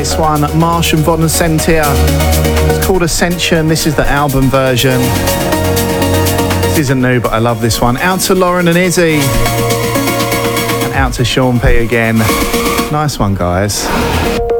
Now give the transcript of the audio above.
this one, Marsh and Von Sentia. It's called Ascension. This is the album version. This isn't new, but I love this one. Out to Lauren and Izzy. And out to Sean P again. Nice one, guys.